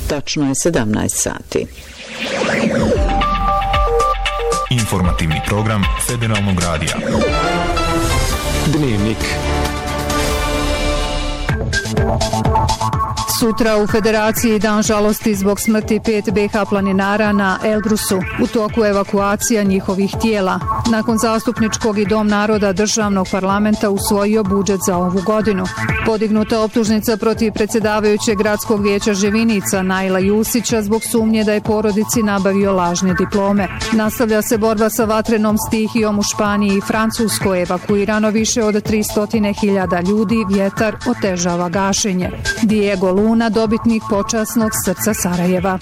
Tačno je 17 sati. Informativni program Federalnog radija. Dnevnik. Sutra u Federaciji dan žalosti zbog smrti 5 BiH planinara na Elbrusu. U toku evakuacija njihovih tijela. Nakon zastupničkog i Dom naroda državnog parlamenta usvojio budžet za ovu godinu. Podignuta optužnica protiv predsjedavajućeg gradskog vijeća Ževinica Naila Jusića zbog sumnje da je porodici nabavio lažne diplome. Nastavlja se borba sa vatrenom stihijom u Španiji i Francuskoj. Evakuirano više od 300.000 ljudi, vjetar otežava gašenje. Diego Luna, dobitnik počasnog srca Sarajeva.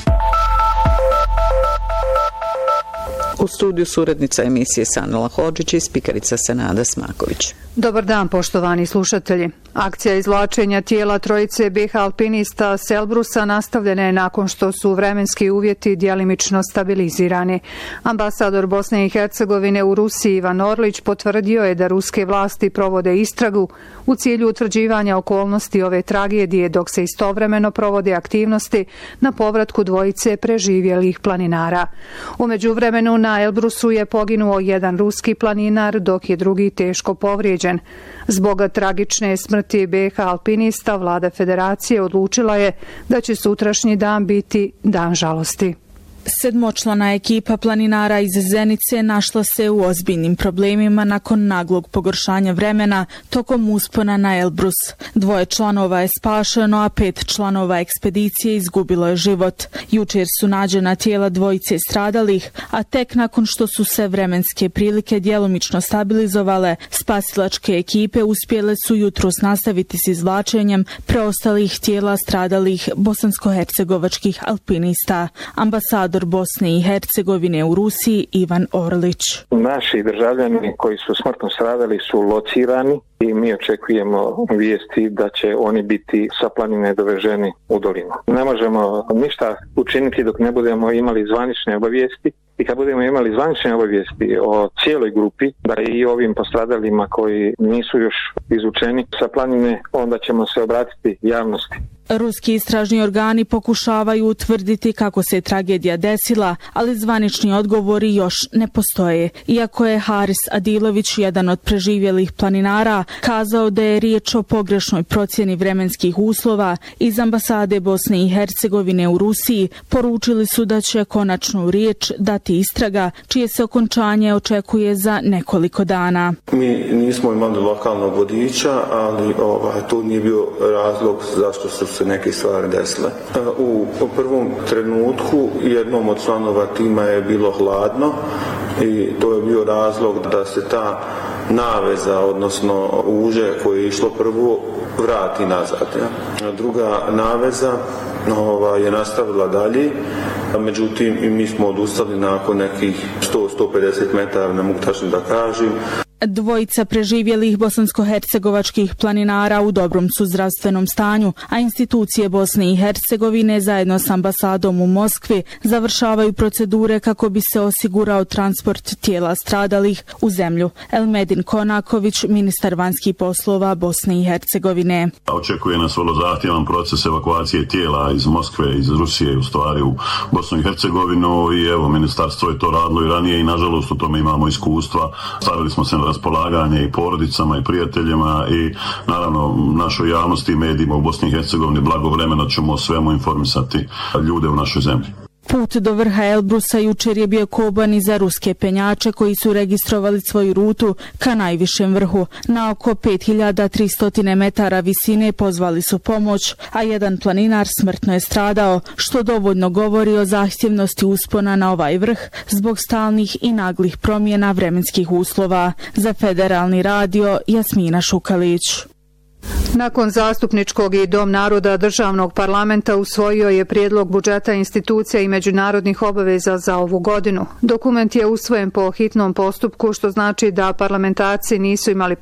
U studiju suradnica emisije Sanela Hodžić i spikerica Senada Smaković. Dobar dan, poštovani slušatelji. Akcija izvlačenja tijela trojice BiH alpinista s Elbrusa nastavljena je nakon što su vremenski uvjeti djelimično stabilizirani. Ambasador Bosne i Hercegovine u Rusiji Ivan Orlić potvrdio je da ruske vlasti provode istragu u cilju utvrđivanja okolnosti ove tragedije, dok se istovremeno provode aktivnosti na povratku dvojice preživjelih planinara. U međuvremenu na Elbrusu je poginuo jedan ruski planinar, dok je drugi teško povrijeđen. Zbog tragične smrti BiH alpinista, vlada federacije odlučila je da će sutrašnji dan biti dan žalosti. Sedmočlana ekipa planinara iz Zenice našla se u ozbiljnim problemima nakon naglog pogoršanja vremena tokom uspona na Elbrus. 2 članova je spašeno, a 5 članova ekspedicije izgubilo je život. Jučer su nađena tijela dvojice stradalih, a tek nakon što su se vremenske prilike djelomično stabilizovale, spasilačke ekipe uspjele su jutros nastaviti s izvlačenjem preostalih tijela stradalih bosansko-hercegovačkih alpinista. Ambasador Bosne i Hercegovine u Rusiji Ivan Orlić. Naši državljani koji su smrtno stradali su locirani i mi očekujemo vijesti da će oni biti sa planine doveženi u dolinu. Ne možemo ništa učiniti dok ne budemo imali zvanične obavijesti. I kad budemo imali zvanične obavijesti o cijeloj grupi, da i ovim postradalima koji nisu još izučeni sa planine, onda ćemo se obratiti javnosti. Ruski istražni organi pokušavaju utvrditi kako se tragedija desila, ali zvanični odgovori još ne postoje. Iako je Haris Adilović, jedan od preživjelih planinara, kazao da je riječ o pogrešnoj procjeni vremenskih uslova, iz ambasade Bosne i Hercegovine u Rusiji poručili su da će konačnu riječ dati istraga, čije se okončanje očekuje za nekoliko dana. Mi nismo imali lokalnog vodiča, ali to nije bio razlog zašto su se neke stvari desile. U prvom trenutku jednom od članova tima je bilo hladno i to je bio razlog da se ta naveza, odnosno uže koje je išlo prvo, vrati nazad. Druga naveza je nastavila dalje, međutim i mi smo odustali nakon nekih 100-150 metara, ne mogu tačno da kažem. Dvojica preživjelih bosansko-hercegovačkih planinara u dobrom su zdravstvenom stanju, a institucije Bosne i Hercegovine zajedno s ambasadom u Moskvi završavaju procedure kako bi se osigurao transport tijela stradalih u zemlju. Elmedin Konaković, ministar vanjskih poslova Bosne i Hercegovine. Očekuje nas vrlo zahtjevan proces evakuacije tijela iz Moskve, iz Rusije, u stvari u Bosnu i Hercegovinu, i evo, ministarstvo je to radilo i ranije i nažalost u tome imamo iskustva. Stavili smo se na raspolaganje i porodicama i prijateljima i naravno našoj javnosti i medijima u Bosni i Hercegovini blagovremeno ćemo o svemu informisati ljude u našoj zemlji. Put do vrha Elbrusa jučer je bio koban i za ruske penjače koji su registrovali svoju rutu ka najvišem vrhu. Na oko 5300 metara visine pozvali su pomoć, a jedan planinar smrtno je stradao, što dovoljno govori o zahtjevnosti uspona na ovaj vrh zbog stalnih i naglih promjena vremenskih uslova. Za Federalni radio Jasmina Šukalić. Nakon zastupničkog i Dom naroda državnog parlamenta usvojio je prijedlog budžeta institucija i međunarodnih obaveza za ovu godinu. Dokument je usvojen po hitnom postupku, što znači da parlamentarci nisu imali